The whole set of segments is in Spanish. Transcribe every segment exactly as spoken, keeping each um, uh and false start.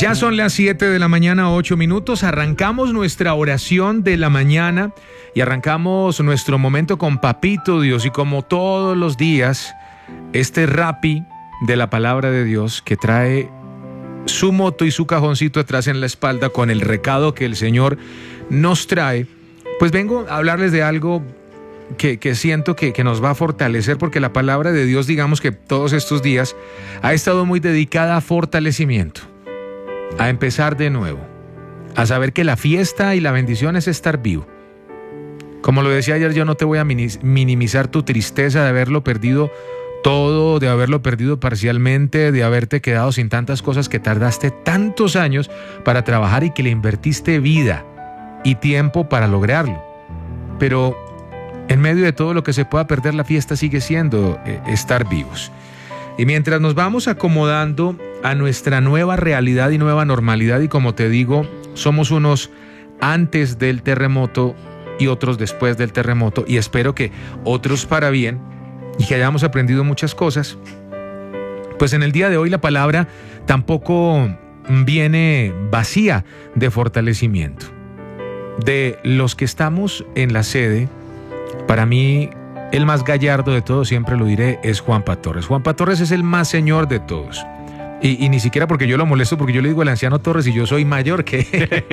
Ya son las siete de la mañana, ocho minutos. Arrancamos nuestra oración de la mañana y arrancamos nuestro momento con Papito Dios. Y como todos los días, este Rappi de la palabra de Dios que trae su moto y su cajoncito atrás en la espalda con el recado que el Señor nos trae, pues vengo a hablarles de algo que, que siento que, que nos va a fortalecer, porque la palabra de Dios, digamos que todos estos días, ha estado muy dedicada a fortalecimiento, a empezar de nuevo, a saber que la fiesta y la bendición es estar vivo. Como lo decía ayer, yo no te voy a minimizar tu tristeza de haberlo perdido todo, de haberlo perdido parcialmente, de haberte quedado sin tantas cosas que tardaste tantos años para trabajar y que le invertiste vida y tiempo para lograrlo. Pero en medio de todo lo que se pueda perder, la fiesta sigue siendo eh, estar vivos. Y mientras nos vamos acomodando a nuestra nueva realidad y nueva normalidad, y como te digo, somos unos antes del terremoto y otros después del terremoto, y espero que otros para bien, y que hayamos aprendido muchas cosas, pues en el día de hoy la palabra tampoco viene vacía de fortalecimiento. De los que estamos en la sede, para mí el más gallardo de todos, siempre lo diré, es Juanpa Torres. Juanpa Torres es el más señor de todos. Y, y ni siquiera porque yo lo molesto, porque yo le digo al anciano Torres y yo soy mayor que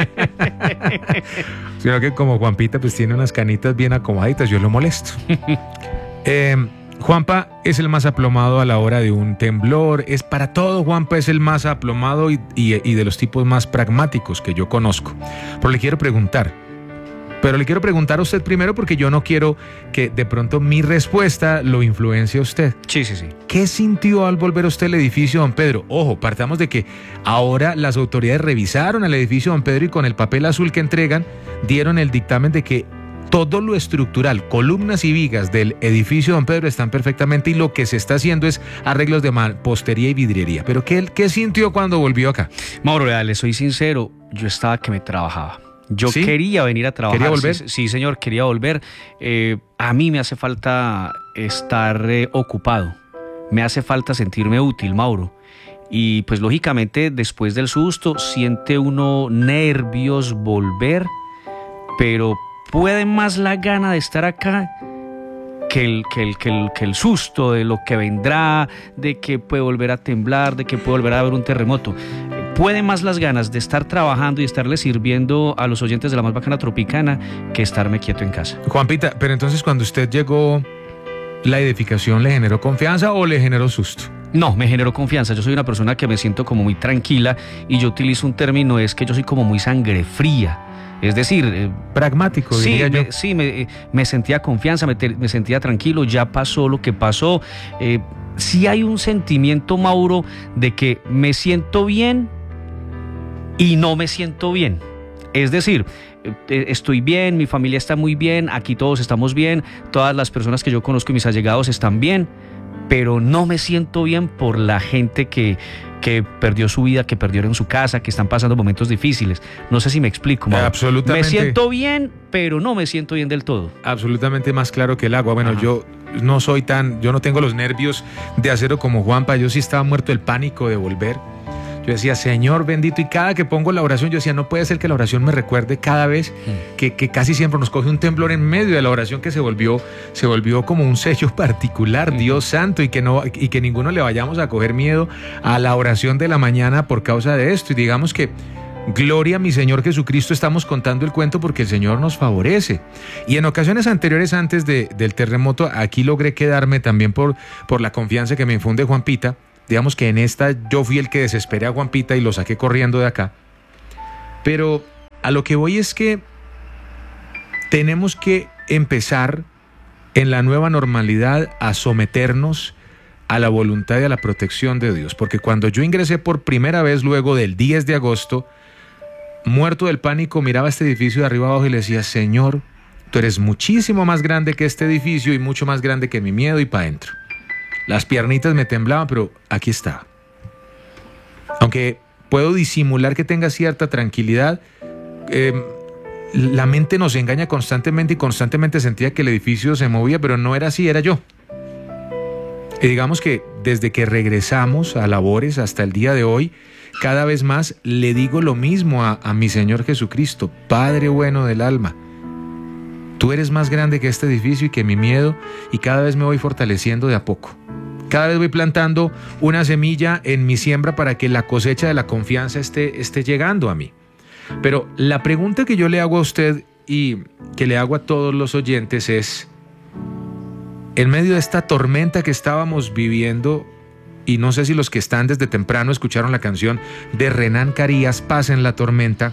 él. Sino que como Juanpita pues tiene unas canitas bien acomodaditas, yo lo molesto. Eh, Juanpa es el más aplomado a la hora de un temblor. Es para todo, Juanpa es el más aplomado y, y, y de los tipos más pragmáticos que yo conozco. Pero le quiero preguntar, Pero le quiero preguntar a usted primero, porque yo no quiero que de pronto mi respuesta lo influencie a usted. Sí, sí, sí. ¿Qué sintió al volver a usted al edificio Don Pedro? Ojo, partamos de que ahora las autoridades revisaron el edificio Don Pedro y con el papel azul que entregan dieron el dictamen de que todo lo estructural, columnas y vigas del edificio Don Pedro están perfectamente, y lo que se está haciendo es arreglos de mampostería y vidriería. ¿Pero qué, qué sintió cuando volvió acá? Mauro, le soy sincero, yo estaba que me trabajaba. Yo ¿Sí? quería venir a trabajar. ¿Quería volver? Sí, sí, señor, quería volver. Eh, a mí me hace falta estar eh, ocupado. Me hace falta sentirme útil, Mauro. Y pues lógicamente después del susto siente uno nervios, volver, pero puede más la gana de estar acá que el, que, el, que, el, que el susto de lo que vendrá, de que puede volver a temblar, de que puede volver a haber un terremoto. Puede más las ganas de estar trabajando y estarle sirviendo a los oyentes de la más bacana tropicana que estarme quieto en casa. Juanpita, pero entonces cuando usted llegó, ¿la edificación le generó confianza o le generó susto? No, me generó confianza. Yo soy una persona que me siento como muy tranquila, y yo utilizo un término, es que yo soy como muy sangre fría. Es decir, eh, pragmático, sí, diría yo. Me, sí, me, me sentía confianza, me, te, me sentía tranquilo, ya pasó lo que pasó. Eh, sí hay un sentimiento, Mauro, de que me siento bien y no me siento bien. Es decir, estoy bien, mi familia está muy bien, aquí todos estamos bien, todas las personas que yo conozco y mis allegados están bien, pero no me siento bien por la gente que, que perdió su vida, que perdieron su casa, que están pasando momentos difíciles. No sé si me explico, Mauro. Absolutamente. Me siento bien, pero no me siento bien del todo. Absolutamente más claro que el agua. Bueno, Ajá. yo no soy tan, yo no tengo los nervios de acero como Juanpa. Yo sí estaba muerto del pánico de volver. Yo decía, Señor bendito, y cada que pongo la oración, yo decía, no puede ser que la oración me recuerde cada vez que, que casi siempre nos coge un temblor en medio de la oración, que se volvió, se volvió como un sello particular, Dios santo, y que, no, y que ninguno le vayamos a coger miedo a la oración de la mañana por causa de esto. Y digamos que, gloria a mi Señor Jesucristo, estamos contando el cuento porque el Señor nos favorece. Y en ocasiones anteriores, antes de, del terremoto, aquí logré quedarme también por, por la confianza que me infunde Juanpita. Digamos que en esta yo fui el que desesperé a Juanpita y lo saqué corriendo de acá. Pero a lo que voy es que tenemos que empezar en la nueva normalidad a someternos a la voluntad y a la protección de Dios. Porque cuando yo ingresé por primera vez luego del diez de agosto, muerto del pánico, miraba este edificio de arriba abajo y le decía, Señor, tú eres muchísimo más grande que este edificio y mucho más grande que mi miedo, y para adentro. Las piernitas me temblaban, pero aquí estaba. Aunque puedo disimular que tenga cierta tranquilidad, eh, la mente nos engaña constantemente, y constantemente sentía que el edificio se movía, pero no era así, era yo. Y digamos que desde que regresamos a labores hasta el día de hoy, cada vez más le digo lo mismo a, a mi Señor Jesucristo: Padre bueno del alma, tú eres más grande que este edificio y que mi miedo, y cada vez me voy fortaleciendo de a poco. Cada vez voy plantando una semilla en mi siembra para que la cosecha de la confianza esté, esté llegando a mí. Pero la pregunta que yo le hago a usted y que le hago a todos los oyentes es: en medio de esta tormenta que estábamos viviendo, y no sé si los que están desde temprano escucharon la canción de Renán Carías, Paz en la tormenta,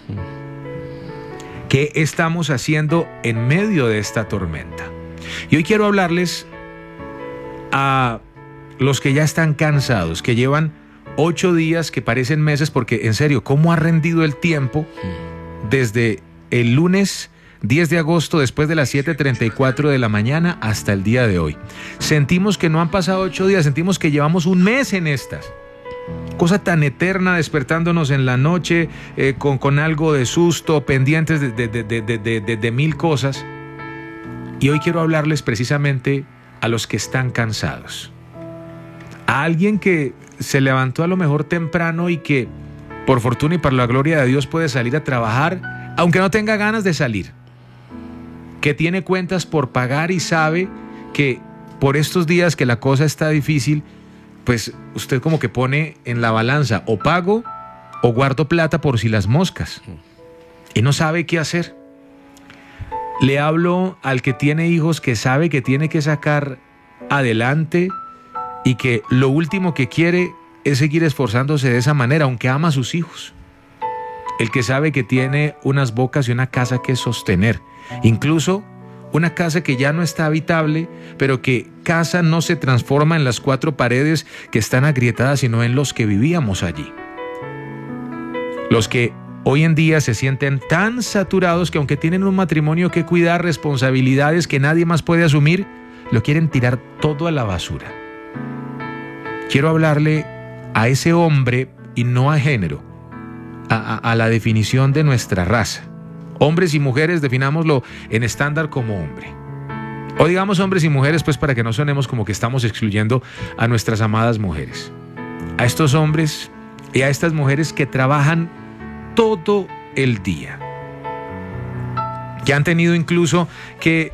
¿qué estamos haciendo en medio de esta tormenta? Y hoy quiero hablarles a los que ya están cansados, que llevan ocho días que parecen meses, porque en serio, ¿cómo ha rendido el tiempo desde el lunes diez de agosto, después de las siete treinta y cuatro de la mañana, hasta el día de hoy? Sentimos que no han pasado ocho días, sentimos que llevamos un mes en estas. Cosa tan eterna, despertándonos en la noche eh, con, con algo de susto, pendientes de, de, de, de, de, de, de mil cosas. Y hoy quiero hablarles precisamente a los que están cansados. A alguien que se levantó a lo mejor temprano y que, por fortuna y por la gloria de Dios, puede salir a trabajar, aunque no tenga ganas de salir. Que tiene cuentas por pagar y sabe que por estos días que la cosa está difícil, pues usted como que pone en la balanza: o pago o guardo plata por si las moscas. Y no sabe qué hacer. Le hablo al que tiene hijos, que sabe que tiene que sacar adelante y que lo último que quiere es seguir esforzándose de esa manera, aunque ama a sus hijos. El que sabe que tiene unas bocas y una casa que sostener, incluso una casa que ya no está habitable, pero que casa no se transforma en las cuatro paredes que están agrietadas, sino en los que vivíamos allí. Los que hoy en día se sienten tan saturados que, aunque tienen un matrimonio que cuidar, responsabilidades que nadie más puede asumir, lo quieren tirar todo a la basura. Quiero hablarle a ese hombre, y no a género, a, a, a la definición de nuestra raza. Hombres y mujeres, definámoslo en estándar como hombre. O digamos hombres y mujeres, pues, para que no sonemos como que estamos excluyendo a nuestras amadas mujeres. A estos hombres y a estas mujeres que trabajan todo el día, que han tenido incluso que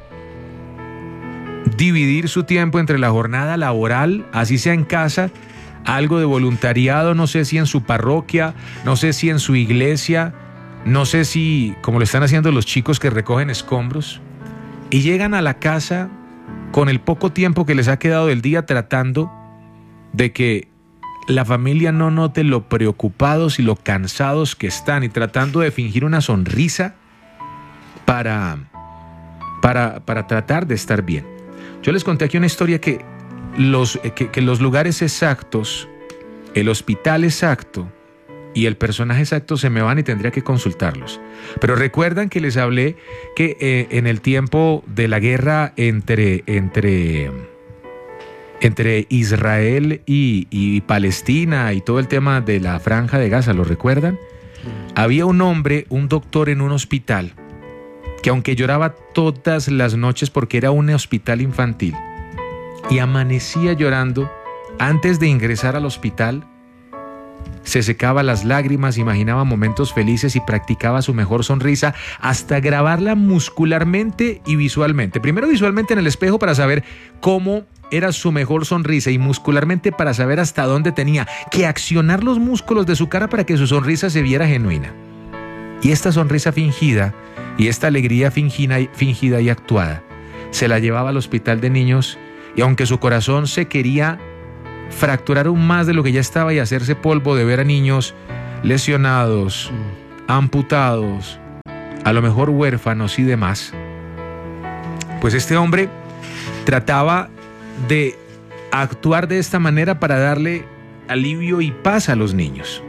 dividir su tiempo entre la jornada laboral, así sea en casa, algo de voluntariado, no sé si en su parroquia, no sé si en su iglesia, no sé si como lo están haciendo los chicos que recogen escombros, y llegan a la casa con el poco tiempo que les ha quedado del día, tratando de que la familia no note lo preocupados y lo cansados que están, y tratando de fingir una sonrisa para, para, para tratar de estar bien. Yo les conté aquí una historia que los, que, que los lugares exactos, el hospital exacto y el personaje exacto se me van y tendría que consultarlos. Pero recuerdan que les hablé que eh, en el tiempo de la guerra entre, entre, entre Israel y, y Palestina y todo el tema de la Franja de Gaza, ¿lo recuerdan? Había un hombre, un doctor en un hospital, que aunque lloraba todas las noches porque era un hospital infantil y amanecía llorando, antes de ingresar al hospital se secaba las lágrimas, imaginaba momentos felices y practicaba su mejor sonrisa hasta grabarla muscularmente y visualmente. Primero visualmente en el espejo para saber cómo era su mejor sonrisa, y muscularmente para saber hasta dónde tenía que accionar los músculos de su cara para que su sonrisa se viera genuina. Y esta sonrisa fingida y esta alegría fingida, fingida y actuada se la llevaba al hospital de niños, y aunque su corazón se quería fracturar aún más de lo que ya estaba y hacerse polvo de ver a niños lesionados, amputados, a lo mejor huérfanos y demás, pues este hombre trataba de actuar de esta manera para darle alivio y paz a los niños.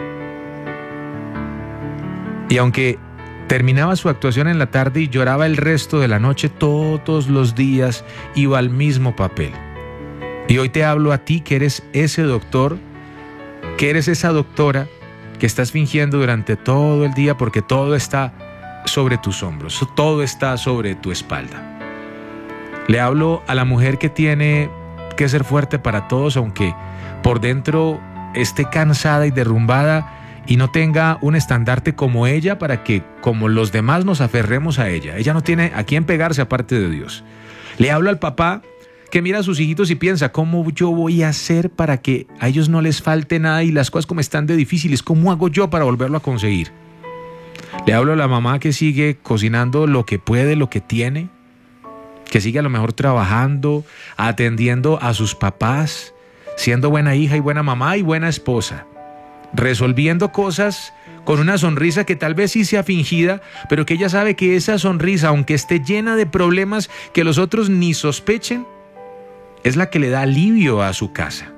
Y aunque terminaba su actuación en la tarde y lloraba el resto de la noche, todos los días iba al mismo papel. Y hoy te hablo a ti, que eres ese doctor, que eres esa doctora que estás fingiendo durante todo el día, porque todo está sobre tus hombros, todo está sobre tu espalda. Le hablo a la mujer que tiene que ser fuerte para todos, aunque por dentro esté cansada y derrumbada y no tenga un estandarte como ella para que, como los demás, nos aferremos a ella. Ella no tiene a quién pegarse aparte de Dios. Le hablo al papá que mira a sus hijitos y piensa, ¿cómo yo voy a hacer para que a ellos no les falte nada y las cosas como están de difíciles? ¿Cómo hago yo para volverlo a conseguir? Le hablo a la mamá que sigue cocinando lo que puede, lo que tiene, que sigue a lo mejor trabajando, atendiendo a sus papás, siendo buena hija y buena mamá y buena esposa, resolviendo cosas con una sonrisa que tal vez sí sea fingida, pero que ella sabe que esa sonrisa, aunque esté llena de problemas que los otros ni sospechen, es la que le da alivio a su casa.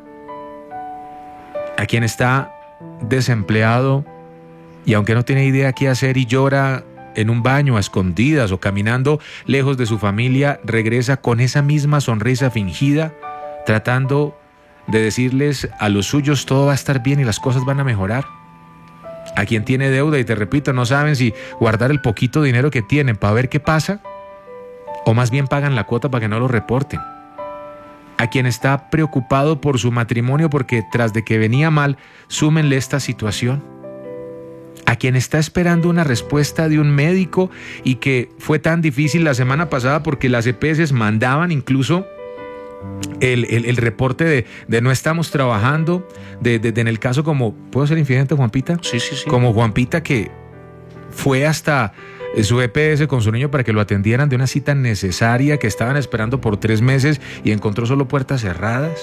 A quien está desempleado y aunque no tiene idea qué hacer y llora en un baño a escondidas o caminando lejos de su familia, regresa con esa misma sonrisa fingida, tratando de decirles a los suyos todo va a estar bien y las cosas van a mejorar. A quien tiene deuda y te repito, no saben si guardar el poquito dinero que tienen para ver qué pasa o más bien pagan la cuota para que no lo reporten. A quien está preocupado por su matrimonio porque tras de que venía mal, súmenle esta situación. A quien está esperando una respuesta de un médico y que fue tan difícil la semana pasada porque las E P S mandaban incluso el, el, el reporte de, de no estamos trabajando, de, de, de en el caso como, ¿puedo ser infidente, Juanpita? Sí, sí, sí. Como Juanpita que fue hasta su E P S con su niño para que lo atendieran de una cita necesaria que estaban esperando por tres meses y encontró solo puertas cerradas.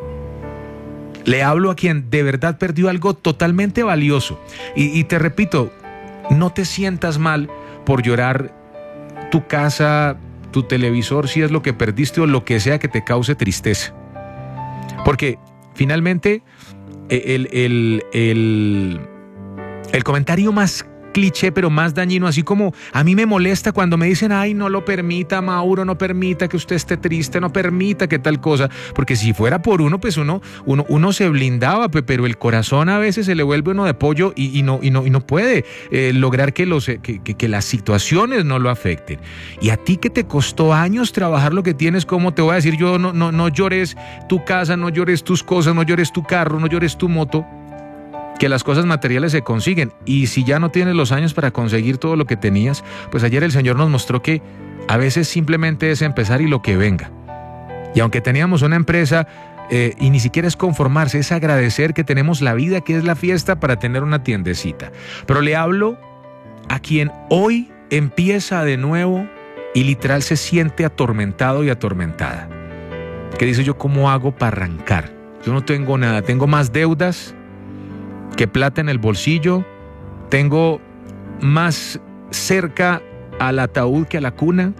Le hablo a quien de verdad perdió algo totalmente valioso. Y, y te repito, no te sientas mal por llorar tu casa, tu televisor, si es lo que perdiste o lo que sea que te cause tristeza. Porque finalmente el, el, el, el comentario más cliché pero más dañino, así como a mí me molesta cuando me dicen ay no lo permita Mauro, no permita que usted esté triste, no permita que tal cosa, porque si fuera por uno pues uno, uno, uno se blindaba, pero el corazón a veces se le vuelve uno de pollo y, y, no, y, no, y no puede eh, lograr que, los, que, que, que las situaciones no lo afecten. Y a ti que te costó años trabajar lo que tienes, ¿cómo te voy a decir yo no, no, no llores tu casa, no llores tus cosas, no llores tu carro, no llores tu moto? Que las cosas materiales se consiguen, y si ya no tienes los años para conseguir todo lo que tenías, pues ayer el Señor nos mostró que a veces simplemente es empezar y lo que venga. Y aunque teníamos una empresa eh, y ni siquiera es conformarse, es agradecer que tenemos la vida, que es la fiesta, para tener una tiendecita. Pero le hablo a quien hoy empieza de nuevo y literal se siente atormentado y atormentada, que dice yo, ¿cómo hago para arrancar? Yo no tengo nada, tengo más deudas que plata en el bolsillo, tengo más cerca al ataúd que a la cuna,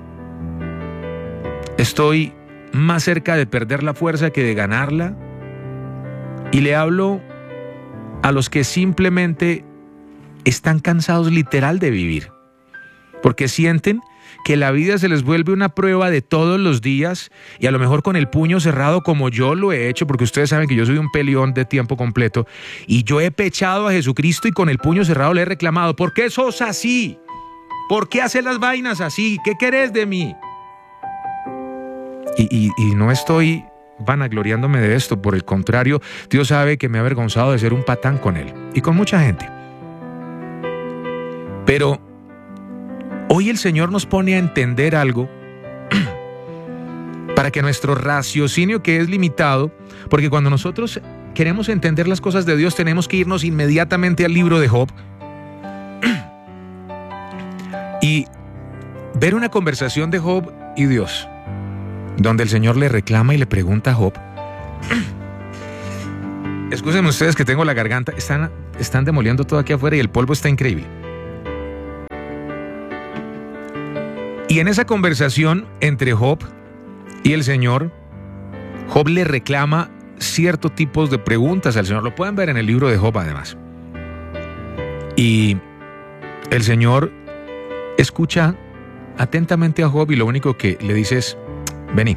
estoy más cerca de perder la fuerza que de ganarla. Y le hablo a los que simplemente están cansados literal de vivir, porque sienten que la vida se les vuelve una prueba de todos los días y a lo mejor con el puño cerrado como yo lo he hecho, porque ustedes saben que yo soy un peleón de tiempo completo y yo he pechado a Jesucristo y con el puño cerrado le he reclamado, ¿por qué sos así? ¿Por qué haces las vainas así? ¿Qué querés de mí? Y, y, y no estoy vanagloriándome de esto, por el contrario, Dios sabe que me he avergonzado de ser un patán con Él y con mucha gente. Pero hoy el Señor nos pone a entender algo para que nuestro raciocinio, que es limitado, porque cuando nosotros queremos entender las cosas de Dios tenemos que irnos inmediatamente al libro de Job y ver una conversación de Job y Dios, donde el Señor le reclama y le pregunta a Job. Excúsenme ustedes que tengo la garganta, están, están demoliendo todo aquí afuera y el polvo está increíble. Y en esa conversación entre Job y el Señor, Job le reclama ciertos tipos de preguntas al Señor. Lo pueden ver en el libro de Job además. Y el Señor escucha atentamente a Job y lo único que le dice es, vení,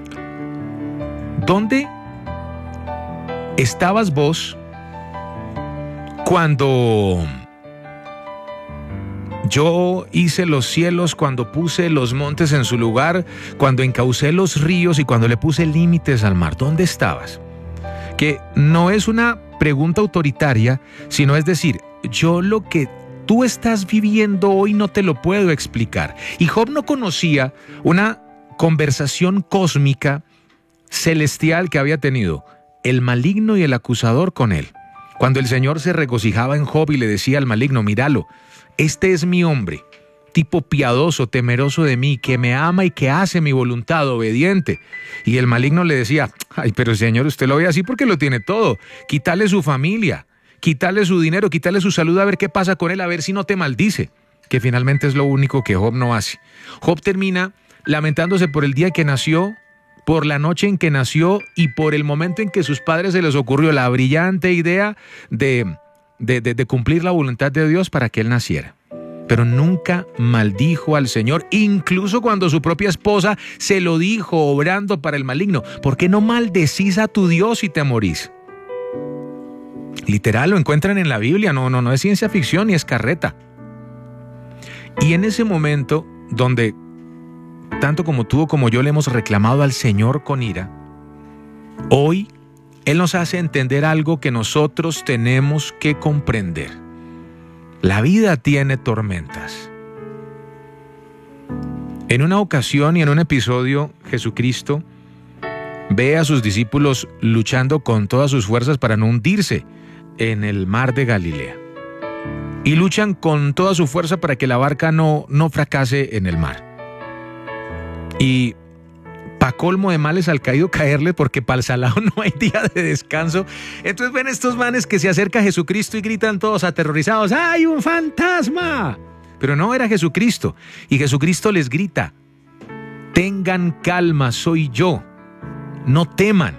¿dónde estabas vos cuando Yo hice los cielos cuando puse los montes en su lugar, cuando encaucé los ríos y cuando le puse límites al mar. ¿Dónde estabas? Que no es una pregunta autoritaria, sino es decir, yo lo que tú estás viviendo hoy no te lo puedo explicar. Y Job no conocía una conversación cósmica celestial que había tenido el maligno y el acusador con él. Cuando el Señor se regocijaba en Job y le decía al maligno, míralo, este es mi hombre, tipo piadoso, temeroso de mí, que me ama y que hace mi voluntad, obediente. Y el maligno le decía, ay, pero Señor, usted lo ve así porque lo tiene todo. Quítale su familia, quítale su dinero, quítale su salud, a ver qué pasa con él, a ver si no te maldice. Que finalmente es lo único que Job no hace. Job termina lamentándose por el día que nació, por la noche en que nació y por el momento en que sus padres se les ocurrió la brillante idea de... De, de, de cumplir la voluntad de Dios para que él naciera. Pero nunca maldijo al Señor, incluso cuando su propia esposa se lo dijo obrando para el maligno. ¿Por qué no maldecís a tu Dios y te morís? Literal, lo encuentran en la Biblia, no, no, no es ciencia ficción ni es carreta. Y en ese momento donde tanto como tú o como yo le hemos reclamado al Señor con ira, hoy Él nos hace entender algo que nosotros tenemos que comprender. La vida tiene tormentas. En una ocasión y en un episodio, Jesucristo ve a sus discípulos luchando con todas sus fuerzas para no hundirse en el mar de Galilea. Y luchan con toda su fuerza para que la barca no, no fracase en el mar. Y pa' colmo de males al caído caerle, porque para el salado no hay día de descanso. Entonces ven estos manes que se acerca a Jesucristo y gritan todos aterrorizados, ¡hay un fantasma! Pero no era Jesucristo. Y Jesucristo les grita, tengan calma, soy yo, no teman.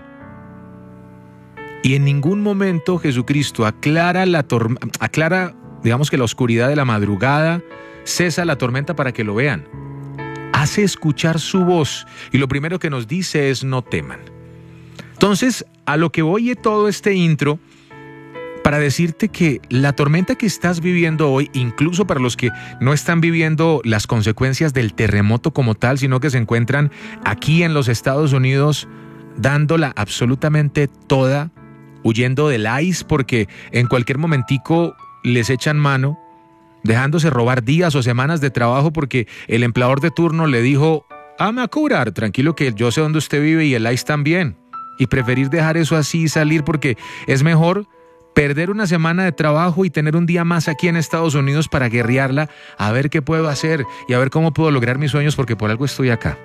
Y en ningún momento Jesucristo aclara la tormenta, aclara, digamos que la oscuridad de la madrugada, cesa la tormenta para que lo vean. Hace escuchar su voz y lo primero que nos dice es no teman. Entonces, a lo que oye todo este intro, para decirte que la tormenta que estás viviendo hoy, incluso para los que no están viviendo las consecuencias del terremoto como tal, sino que se encuentran aquí en los Estados Unidos dándola absolutamente toda, huyendo del ICE porque en cualquier momentico les echan mano, dejándose robar días o semanas de trabajo porque el empleador de turno le dijo, ah, me va a cobrar, tranquilo que yo sé dónde usted vive y el ICE también. Y preferir dejar eso así y salir porque es mejor perder una semana de trabajo y tener un día más aquí en Estados Unidos para guerrearla, a ver qué puedo hacer y a ver cómo puedo lograr mis sueños porque por algo estoy acá.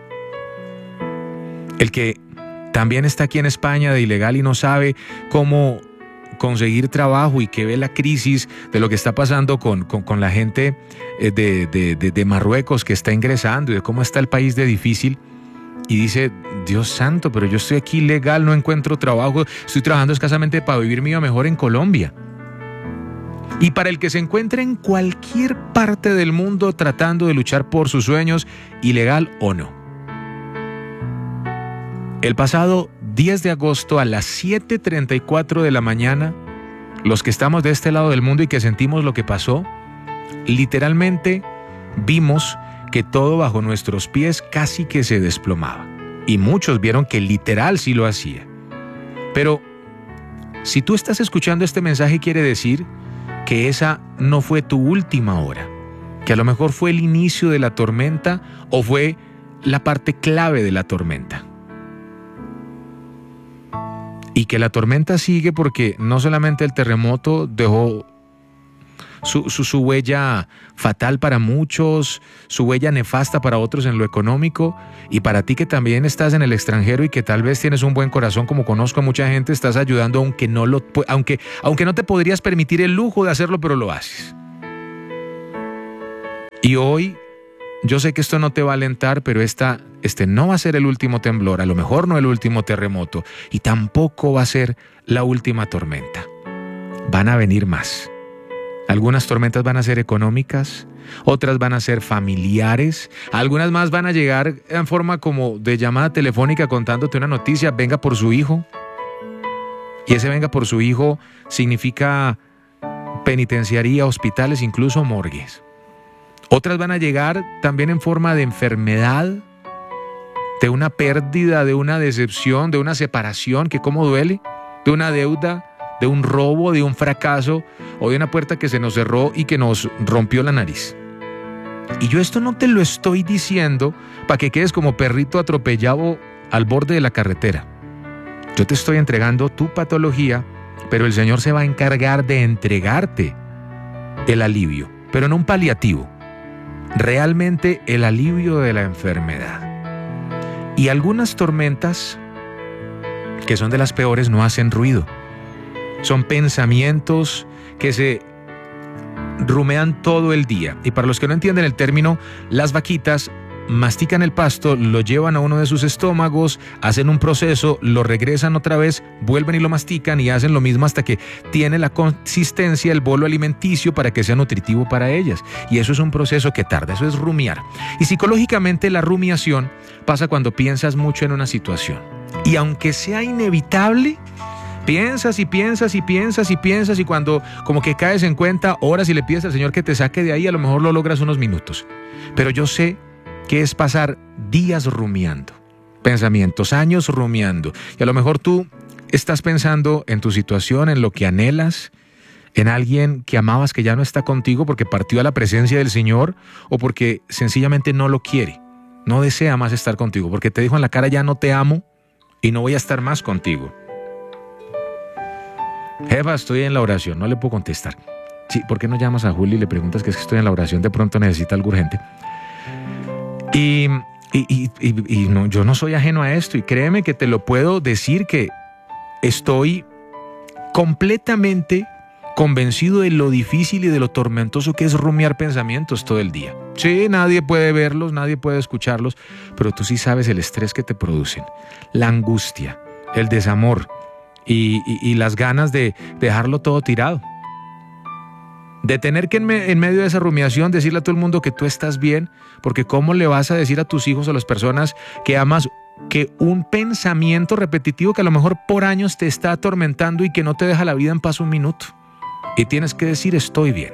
El que también está aquí en España de ilegal y no sabe cómo conseguir trabajo y que ve la crisis de lo que está pasando con, con, con la gente de, de, de, de Marruecos que está ingresando y de cómo está el país de difícil y dice, Dios santo, pero yo estoy aquí ilegal, no encuentro trabajo, estoy trabajando escasamente para vivir mío mejor en Colombia. Y para el que se encuentre en cualquier parte del mundo tratando de luchar por sus sueños, ilegal o no. El pasado diez de agosto a las siete treinta y cuatro de la mañana, los que estamos de este lado del mundo y que sentimos lo que pasó, literalmente vimos que todo bajo nuestros pies casi que se desplomaba. Y muchos vieron que literal sí lo hacía. Pero si tú estás escuchando este mensaje, quiere decir que esa no fue tu última hora, que a lo mejor fue el inicio de la tormenta o fue la parte clave de la tormenta. Y que la tormenta sigue porque no solamente el terremoto dejó su, su, su huella fatal para muchos, su huella nefasta para otros en lo económico, y para ti que también estás en el extranjero y que tal vez tienes un buen corazón, como conozco a mucha gente, estás ayudando aunque no, lo, aunque, aunque no te podrías permitir el lujo de hacerlo, pero lo haces. Y hoy, yo sé que esto no te va a alentar, pero esta, este no va a ser el último temblor, a lo mejor no el último terremoto, y tampoco va a ser la última tormenta. Van a venir más. Algunas tormentas van a ser económicas, otras van a ser familiares, algunas más van a llegar en forma como de llamada telefónica contándote una noticia, venga por su hijo. Y ese venga por su hijo significa penitenciaría, hospitales, incluso morgues. Otras van a llegar también en forma de enfermedad, de una pérdida, de una decepción, de una separación que cómo duele, de una deuda, de un robo, de un fracaso o de una puerta que se nos cerró y que nos rompió la nariz. Y yo esto no te lo estoy diciendo para que quedes como perrito atropellado al borde de la carretera. Yo te estoy entregando tu patología, pero el Señor se va a encargar de entregarte el alivio, pero no un paliativo, realmente el alivio de la enfermedad. Y algunas tormentas, que son de las peores, no hacen ruido. Son pensamientos que se rumean todo el día. Y para los que no entienden el término, las vaquitas mastican el pasto, lo llevan a uno de sus estómagos, hacen un proceso, lo regresan otra vez, vuelven y lo mastican y hacen lo mismo hasta que tiene la consistencia, el bolo alimenticio para que sea nutritivo para ellas. Y eso es un proceso que tarda, eso es rumiar. Y psicológicamente la rumiación pasa cuando piensas mucho en una situación. Y aunque sea inevitable, piensas y piensas y piensas y piensas y cuando como que caes en cuenta, oras y le pides al Señor que te saque de ahí, a lo mejor lo logras unos minutos. Pero yo sé que es pasar días rumiando, pensamientos, años rumiando. Y a lo mejor tú estás pensando en tu situación, en lo que anhelas, en alguien que amabas que ya no está contigo porque partió a la presencia del Señor o porque sencillamente no lo quiere, no desea más estar contigo, porque te dijo en la cara ya no te amo y no voy a estar más contigo. Jefa, estoy en la oración, no le puedo contestar. Sí, ¿por qué no llamas a Juli y le preguntas que es que estoy en la oración, de pronto necesita algo urgente? Y, y, y, y, y no, yo no soy ajeno a esto y créeme que te lo puedo decir que estoy completamente convencido de lo difícil y de lo tormentoso que es rumiar pensamientos todo el día. Sí, nadie puede verlos, nadie puede escucharlos, pero tú sí sabes el estrés que te producen, la angustia, el desamor y, y, y las ganas de dejarlo todo tirado. De tener que en, me, en medio de esa rumiación decirle a todo el mundo que tú estás bien, porque ¿cómo le vas a decir a tus hijos o a las personas que amas que un pensamiento repetitivo que a lo mejor por años te está atormentando y que no te deja la vida en paz un minuto? Y tienes que decir estoy bien.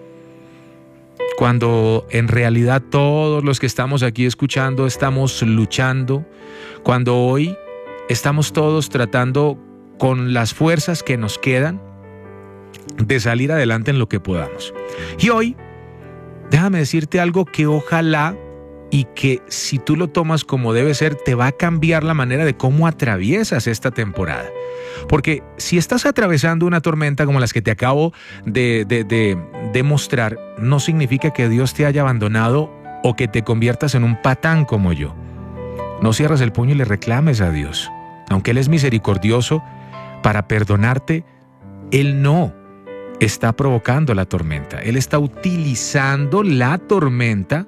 Cuando en realidad todos los que estamos aquí escuchando estamos luchando, cuando hoy estamos todos tratando con las fuerzas que nos quedan de salir adelante en lo que podamos. Y hoy, déjame decirte algo que ojalá y que si tú lo tomas como debe ser, te va a cambiar la manera de cómo atraviesas esta temporada. Porque si estás atravesando una tormenta como las que te acabo de, de, de, de mostrar, no significa que Dios te haya abandonado o que te conviertas en un patán como yo. No cierres el puño y le reclames a Dios. Aunque Él es misericordioso para perdonarte, Él no está provocando la tormenta. Él está utilizando la tormenta,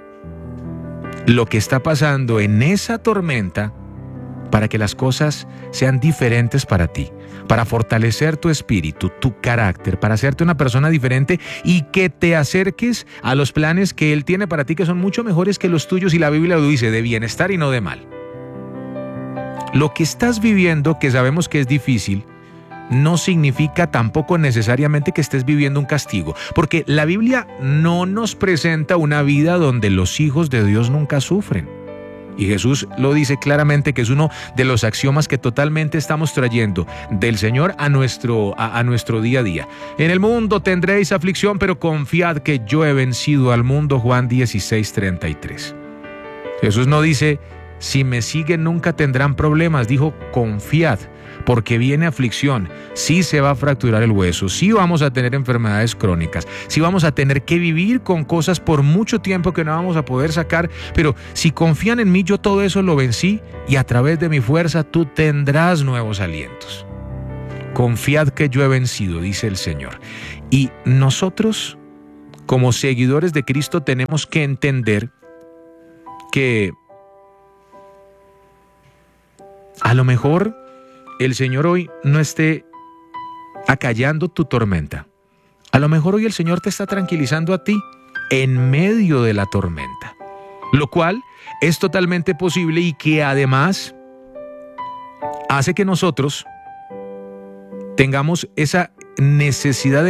lo que está pasando en esa tormenta, para que las cosas sean diferentes para ti, para fortalecer tu espíritu, tu carácter, para hacerte una persona diferente y que te acerques a los planes que Él tiene para ti, que son mucho mejores que los tuyos, y la Biblia lo dice, de bienestar y no de mal. Lo que estás viviendo, que sabemos que es difícil, no significa tampoco necesariamente que estés viviendo un castigo, porque la Biblia no nos presenta una vida donde los hijos de Dios nunca sufren. Y Jesús lo dice claramente, que es uno de los axiomas que totalmente estamos trayendo del Señor a nuestro, a, a nuestro día a día. En el mundo tendréis aflicción, pero confiad que yo he vencido al mundo. Juan dieciséis, treinta y tres. Jesús no dice, si me siguen nunca tendrán problemas. Dijo, confiad, porque viene aflicción, sí se va a fracturar el hueso, sí vamos a tener enfermedades crónicas, sí vamos a tener que vivir con cosas por mucho tiempo que no vamos a poder sacar, pero si confían en mí, yo todo eso lo vencí y a través de mi fuerza tú tendrás nuevos alientos. Confiad que yo he vencido, dice el Señor. Y nosotros, como seguidores de Cristo, tenemos que entender que a lo mejor el Señor hoy no esté acallando tu tormenta. A lo mejor hoy el Señor te está tranquilizando a ti en medio de la tormenta, lo cual es totalmente posible y que además hace que nosotros tengamos esa necesidad de